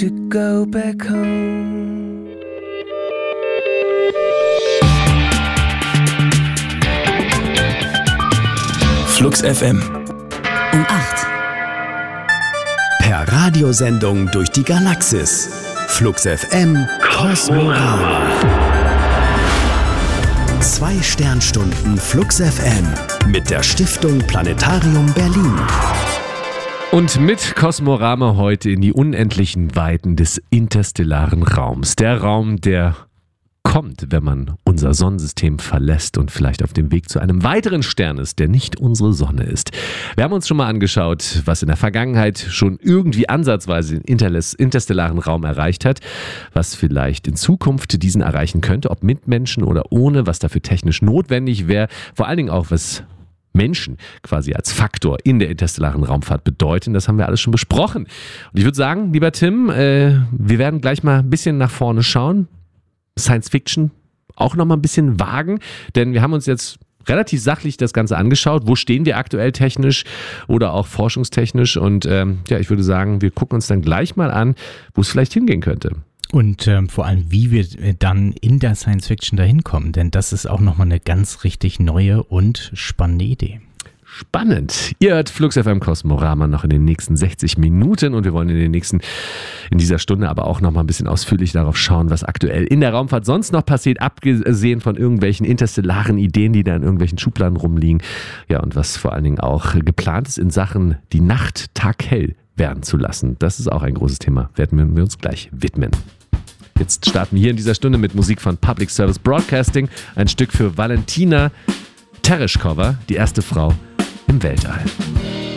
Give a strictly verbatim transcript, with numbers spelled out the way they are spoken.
to go back home. Flux F M. Um acht. Per Radiosendung durch die Galaxis. Flux F M Kosmorama. Zwei Sternstunden Flux F M mit der Stiftung Planetarium Berlin. Und mit Kosmorama heute in die unendlichen Weiten des interstellaren Raums. Der Raum, der kommt, wenn man unser Sonnensystem verlässt und vielleicht auf dem Weg zu einem weiteren Stern ist, der nicht unsere Sonne ist. Wir haben uns schon mal angeschaut, was in der Vergangenheit schon irgendwie ansatzweise den interstellaren Raum erreicht hat, was vielleicht in Zukunft diesen erreichen könnte, ob mit Menschen oder ohne, was dafür technisch notwendig wäre, vor allen Dingen auch, was Menschen quasi als Faktor in der interstellaren Raumfahrt bedeuten. Das haben wir alles schon besprochen. Und ich würde sagen, lieber Tim, äh, wir werden gleich mal ein bisschen nach vorne schauen. Science Fiction auch noch mal ein bisschen wagen, denn wir haben uns jetzt relativ sachlich das Ganze angeschaut. Wo stehen wir aktuell technisch oder auch forschungstechnisch? Und ähm, ja, ich würde sagen, wir gucken uns dann gleich mal an, wo es vielleicht hingehen könnte. Und ähm, vor allem, wie wir dann in der Science Fiction dahin kommen, denn das ist auch nochmal eine ganz richtig neue und spannende Idee. Spannend. Ihr hört Flux F M Kosmorama noch in den nächsten sechzig Minuten und wir wollen in den nächsten, in dieser Stunde aber auch noch mal ein bisschen ausführlich darauf schauen, was aktuell in der Raumfahrt sonst noch passiert, abgesehen von irgendwelchen interstellaren Ideen, die da in irgendwelchen Schubladen rumliegen. Ja, und was vor allen Dingen auch geplant ist in Sachen, die Nacht taghell werden zu lassen. Das ist auch ein großes Thema, werden wir uns gleich widmen. Jetzt starten wir hier in dieser Stunde mit Musik von Public Service Broadcasting, ein Stück für Valentina Tereshkova, die erste Frau im Weltall.